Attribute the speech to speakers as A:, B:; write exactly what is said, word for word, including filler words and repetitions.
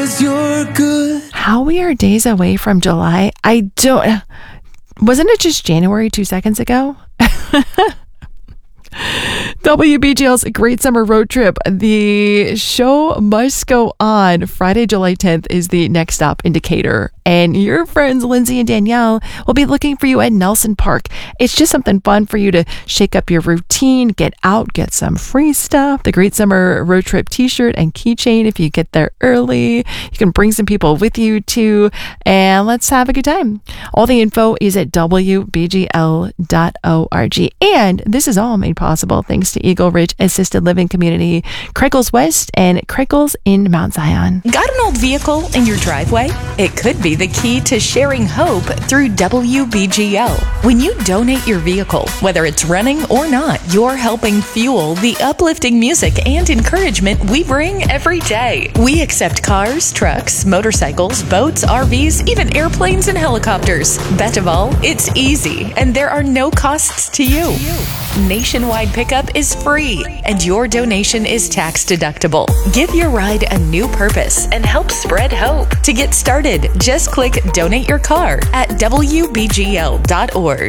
A: 'cause you're good.
B: How we are days away from July. I don't... Wasn't it just January two seconds ago? W B G L's Great Summer Road Trip. The show must go on. Friday, July tenth is the next stop in Decatur. And your friends Lindsay and Danielle will be looking for you at Nelson Park. It's just something fun for you to shake up your routine, get out, get some free stuff. The Great Summer Road Trip t-shirt and keychain if you get there early. You can bring some people with you too. And let's have a good time. All the info is at w b g l dot org. And this is all made possible thanks to Eagle Ridge Assisted Living Community, Crackles West, and Crackles in Mount Zion.
C: Got an old vehicle in your driveway? It could be the key to sharing hope through W B G L. When you donate your vehicle, whether it's running or not, you're helping fuel the uplifting music and encouragement we bring every day. We accept cars, trucks, motorcycles, boats, R Vs, even airplanes and helicopters. Best of all, it's easy and there are no costs to you. Nationwide pickup is free and your donation is tax deductible. Give your ride a new purpose and help spread hope. To get started, just click Donate Your Car at w b g l dot org.